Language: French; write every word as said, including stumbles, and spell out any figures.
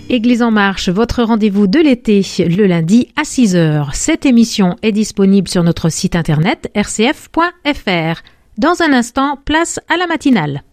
Église en marche, votre rendez-vous de l'été, le lundi à six heures. Cette émission est disponible sur notre site internet r c f point f r. Dans un instant, place à la matinale.